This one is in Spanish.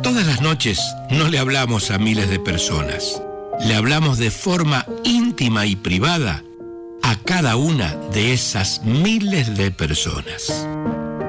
Todas las noches no le hablamos a miles de personas. Le hablamos de forma íntima y privada a cada una de esas miles de personas.